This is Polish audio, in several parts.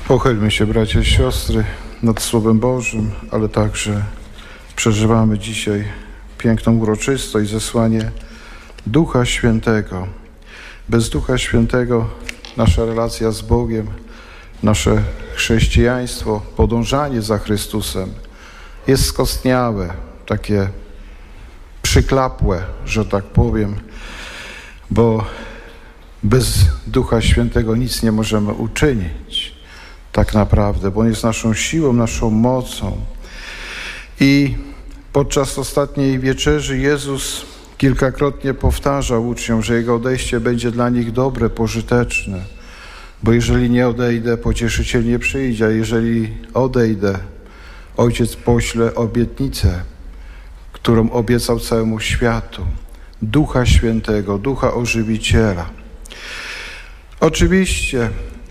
Pochylmy się, bracia i siostry, nad Słowem Bożym, ale także przeżywamy dzisiaj piękną uroczystość, zesłanie Ducha Świętego. Bez Ducha Świętego nasza relacja z Bogiem, nasze chrześcijaństwo, podążanie za Chrystusem jest skostniałe, takie przyklapłe, że tak powiem, bo bez Ducha Świętego nic nie możemy uczynić tak naprawdę, bo On jest naszą siłą, naszą mocą. I podczas ostatniej wieczerzy Jezus kilkakrotnie powtarzał uczniom, że Jego odejście będzie dla nich dobre, pożyteczne, bo jeżeli nie odejdę, Pocieszyciel nie przyjdzie, a jeżeli odejdę, Ojciec pośle obietnicę, którą obiecał całemu światu. Ducha Świętego, Ducha Ożywiciela. Oczywiście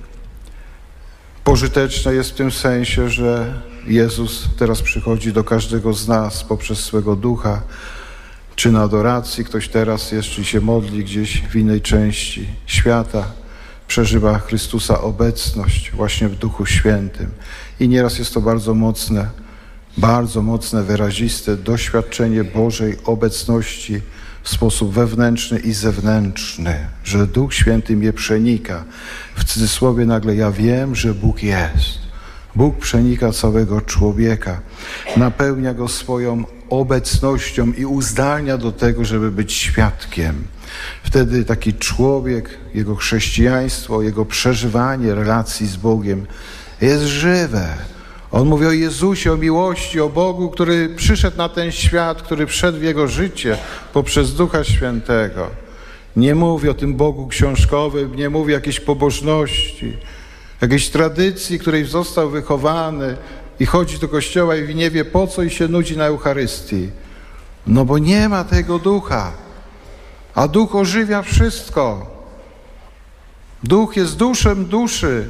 pożyteczne jest w tym sensie, że Jezus teraz przychodzi do każdego z nas poprzez swego Ducha, czy na adoracji. Ktoś teraz jeszcze się modli gdzieś w innej części świata, przeżywa Chrystusa obecność właśnie w Duchu Świętym. I nieraz jest to bardzo mocne, wyraziste doświadczenie Bożej obecności w sposób wewnętrzny i zewnętrzny, że Duch Święty mnie przenika. W cudzysłowie nagle ja wiem, że Bóg jest. Bóg przenika całego człowieka, napełnia go swoją obecnością i uzdalnia do tego, żeby być świadkiem. Wtedy taki człowiek, jego chrześcijaństwo, jego przeżywanie relacji z Bogiem jest żywe. On mówi o Jezusie, o miłości, o Bogu, który przyszedł na ten świat, który wszedł w jego życie poprzez Ducha Świętego. Nie mówi o tym Bogu książkowym, nie mówi o jakiejś pobożności, jakiejś tradycji, której został wychowany i chodzi do kościoła i nie wie po co i się nudzi na Eucharystii. No bo nie ma tego Ducha, a Duch ożywia wszystko. Duch jest duszem duszy,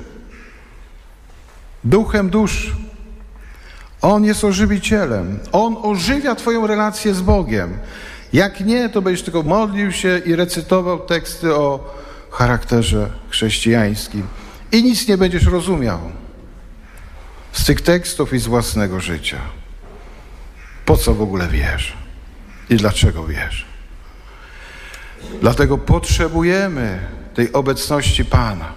duchem dusz. On jest ożywicielem. On ożywia twoją relację z Bogiem. Jak nie, to będziesz tylko modlił się i recytował teksty o charakterze chrześcijańskim. I nic nie będziesz rozumiał z tych tekstów i z własnego życia. Po co w ogóle wiesz? I dlaczego wiesz? Dlatego potrzebujemy tej obecności Pana.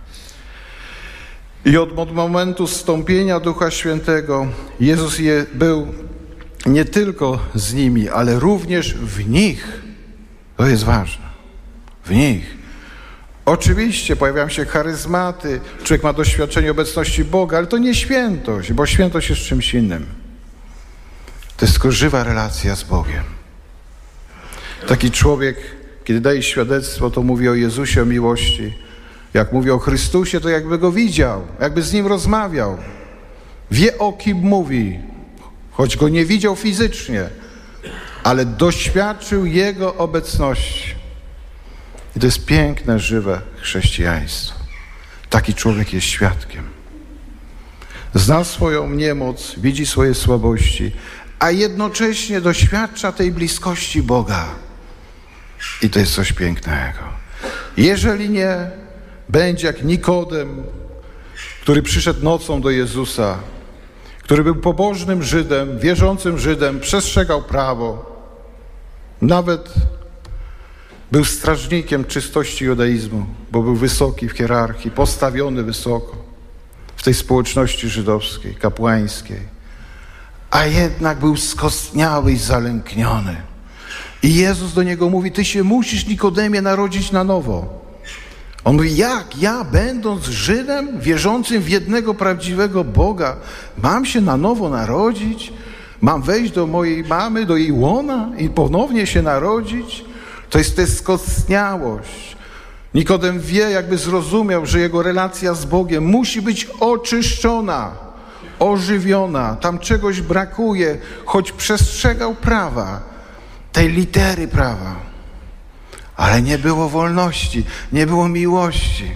I od momentu zstąpienia Ducha Świętego Jezus był nie tylko z nimi, ale również w nich. To jest ważne. W nich. Oczywiście pojawiają się charyzmaty, człowiek ma doświadczenie obecności Boga, ale to nie świętość, bo świętość jest czymś innym. To jest tylko żywa relacja z Bogiem. Taki człowiek, kiedy daje świadectwo, to mówi o Jezusie, o miłości. Jak mówi o Chrystusie, to jakby Go widział, jakby z Nim rozmawiał. Wie, o kim mówi, choć Go nie widział fizycznie, ale doświadczył Jego obecności. I to jest piękne, żywe chrześcijaństwo. Taki człowiek jest świadkiem. Zna swoją niemoc, widzi swoje słabości, a jednocześnie doświadcza tej bliskości Boga. I to jest coś pięknego. Jeżeli nie, będzie jak Nikodem, który przyszedł nocą do Jezusa, który był pobożnym Żydem, wierzącym Żydem, przestrzegał prawo, nawet był strażnikiem czystości judaizmu, bo był wysoki w hierarchii, postawiony wysoko w tej społeczności żydowskiej, kapłańskiej, a jednak był skostniały i zalękniony. I Jezus do niego mówi: ty się musisz, Nikodemie, narodzić na nowo. On mówi: jak ja, będąc Żydem, wierzącym w jednego prawdziwego Boga, mam się na nowo narodzić? Mam wejść do mojej mamy, do jej łona i ponownie się narodzić? To jest skostniałość. Nikodem wie, jakby zrozumiał, że jego relacja z Bogiem musi być oczyszczona, ożywiona. Tam czegoś brakuje, choć przestrzegał prawa, tej litery prawa. Ale nie było wolności, nie było miłości.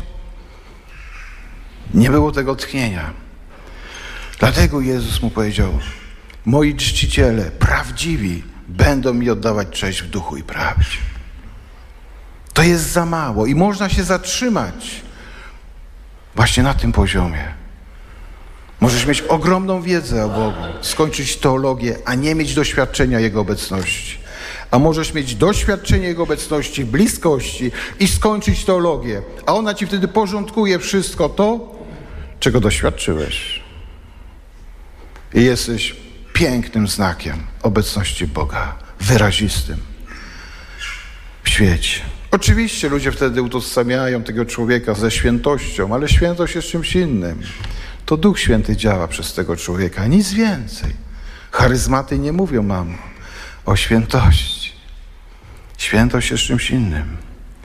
Nie było tego tchnienia. Dlatego Jezus mu powiedział: moi czciciele, prawdziwi, będą mi oddawać cześć w duchu i prawdzie. To jest za mało i można się zatrzymać właśnie na tym poziomie. Możesz mieć ogromną wiedzę o Bogu, skończyć teologię, a nie mieć doświadczenia Jego obecności. A możesz mieć doświadczenie Jego obecności, bliskości i skończyć teologię, a ona ci wtedy porządkuje wszystko to, czego doświadczyłeś. I jesteś pięknym znakiem obecności Boga, wyrazistym w świecie. Oczywiście ludzie wtedy utożsamiają tego człowieka ze świętością, ale świętość jest czymś innym. To Duch Święty działa przez tego człowieka, nic więcej. Charyzmaty nie mówią nam o świętości. Świętość jest czymś innym.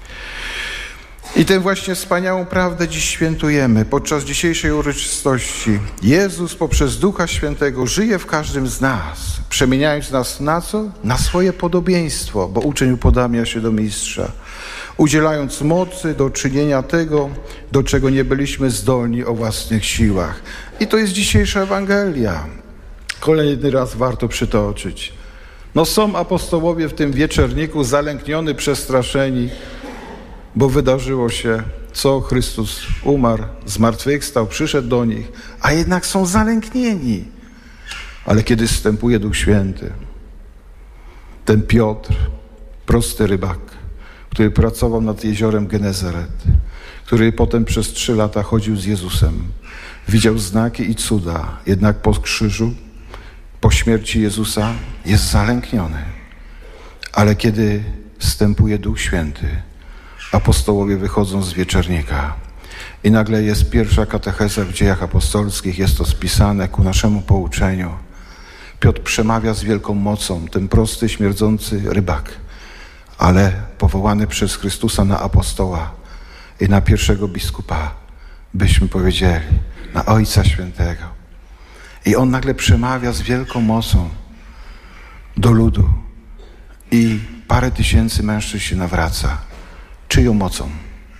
I tę właśnie wspaniałą prawdę dziś świętujemy. Podczas dzisiejszej uroczystości Jezus poprzez Ducha Świętego żyje w każdym z nas, przemieniając nas na co? Na swoje podobieństwo, bo uczeń upodabnia się do mistrza, udzielając mocy do czynienia tego, do czego nie byliśmy zdolni o własnych siłach. I to jest dzisiejsza Ewangelia. Kolejny raz warto przytoczyć. Są apostołowie w tym wieczerniku zalęknioni, przestraszeni, bo wydarzyło się, co Chrystus umarł, zmartwychwstał, przyszedł do nich, a jednak są zalęknieni. Ale kiedy zstępuje Duch Święty, ten Piotr, prosty rybak, który pracował nad jeziorem Genezaret, który potem przez 3 lata chodził z Jezusem, widział znaki i cuda, jednak po krzyżu, po śmierci Jezusa jest zalękniony. Ale kiedy zstępuje Duch Święty, apostołowie wychodzą z wieczernika i nagle jest pierwsza katecheza w Dziejach Apostolskich, jest to spisane ku naszemu pouczeniu. Piotr przemawia z wielką mocą, ten prosty, śmierdzący rybak, ale powołany przez Chrystusa na apostoła i na pierwszego biskupa, byśmy powiedzieli, na Ojca Świętego. I on nagle przemawia z wielką mocą do ludu i parę tysięcy mężczyzn się nawraca. Czyją mocą?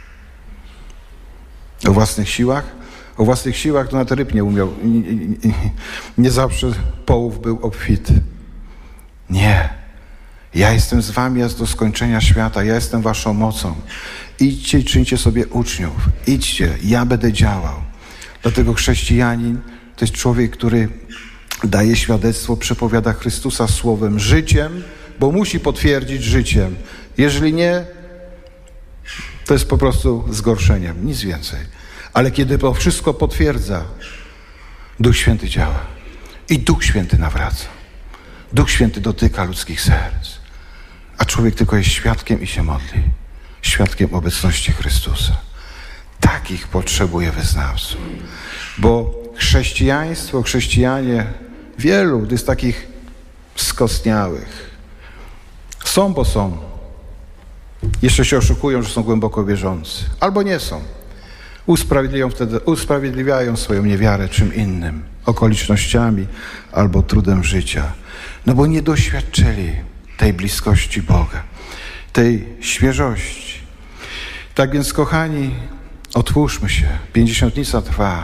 O własnych siłach? O własnych siłach to nawet ryb nie umiał. Nie zawsze połów był obfity. Nie. Ja jestem z wami aż do skończenia świata. Ja jestem waszą mocą. Idźcie i czyńcie sobie uczniów. Idźcie. Ja będę działał. Dlatego chrześcijanin to jest człowiek, który daje świadectwo, przepowiada Chrystusa słowem, życiem, bo musi potwierdzić życiem. Jeżeli nie, to jest po prostu zgorszeniem, nic więcej. Ale kiedy to wszystko potwierdza, Duch Święty działa. I Duch Święty nawraca. Duch Święty dotyka ludzkich serc. A człowiek tylko jest świadkiem i się modli. Świadkiem obecności Chrystusa. Takich potrzebuje wyznawców. Bo chrześcijaństwo, chrześcijanie, wielu jest takich skostniałych. Są, bo są. Jeszcze się oszukują, że są głęboko wierzący. Albo nie są. Usprawiedliwiają swoją niewiarę czym innym. Okolicznościami albo trudem życia. Bo nie doświadczyli tej bliskości Boga. Tej świeżości. Tak więc, kochani, otwórzmy się. Pięćdziesiątnica trwa.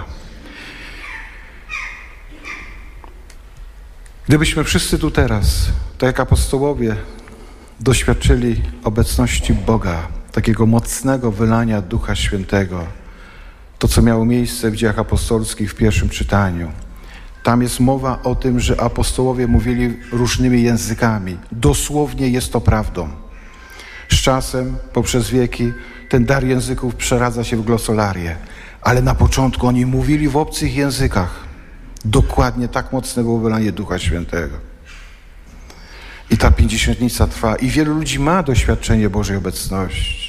Gdybyśmy wszyscy tu teraz, tak jak apostołowie, doświadczyli obecności Boga, takiego mocnego wylania Ducha Świętego, to co miało miejsce w Dziejach Apostolskich w pierwszym czytaniu. Tam jest mowa o tym, że apostołowie mówili różnymi językami. Dosłownie jest to prawdą. Z czasem, poprzez wieki, ten dar języków przeradza się w glosolarię. Ale na początku oni mówili w obcych językach. Dokładnie tak mocne było wylanie Ducha Świętego. I ta pięćdziesiątnica trwa. I wielu ludzi ma doświadczenie Bożej obecności.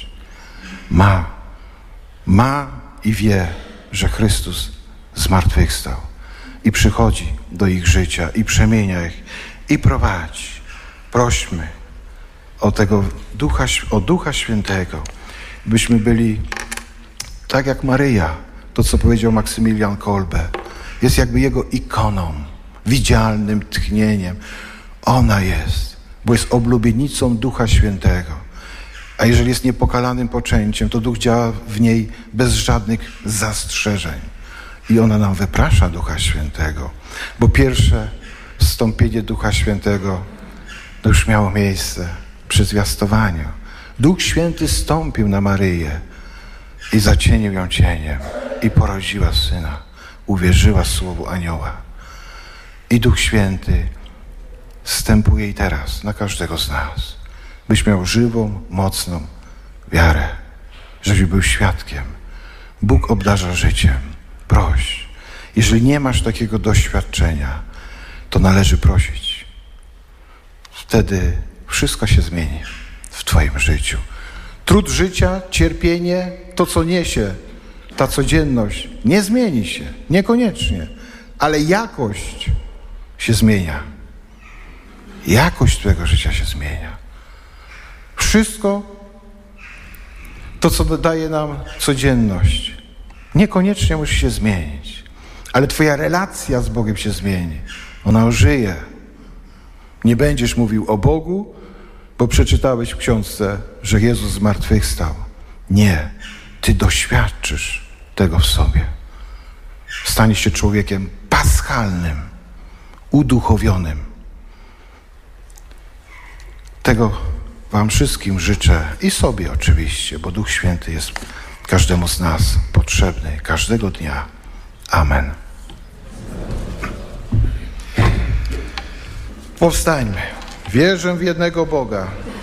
Ma i wie, że Chrystus zmartwychwstał. I przychodzi do ich życia i przemienia ich i prowadzi. Prośmy o tego Ducha Świętego, byśmy byli tak jak Maryja, to co powiedział Maksymilian Kolbe. Jest jakby jego ikoną, widzialnym tchnieniem. Ona jest, bo jest oblubienicą Ducha Świętego. A jeżeli jest niepokalanym poczęciem, to Duch działa w niej bez żadnych zastrzeżeń. I ona nam wyprasza Ducha Świętego. Bo pierwsze wstąpienie Ducha Świętego to już miało miejsce przy zwiastowaniu. Duch Święty stąpił na Maryję i zacienił ją cieniem i porodziła Syna uwierzyła słowu anioła. I Duch Święty zstępuje i teraz na każdego z nas, byś miał żywą, mocną wiarę, żebyś był świadkiem. Bóg obdarza życiem. Proś. Jeżeli nie masz takiego doświadczenia, to należy prosić. Wtedy wszystko się zmieni w twoim życiu. Trud życia, cierpienie, to co niesie ta codzienność, nie zmieni się, niekoniecznie, ale jakość się zmienia. Jakość twojego życia się zmienia. Wszystko to, co daje nam codzienność, niekoniecznie musi się zmienić, ale twoja relacja z Bogiem się zmieni. Ona ożyje. Nie będziesz mówił o Bogu, bo przeczytałeś w książce, że Jezus zmartwychwstał. Nie. Ty doświadczysz tego w sobie. Staniesz się człowiekiem paschalnym, uduchowionym. Tego wam wszystkim życzę i sobie oczywiście, bo Duch Święty jest każdemu z nas potrzebny każdego dnia. Amen. Powstańmy. Wierzę w jednego Boga,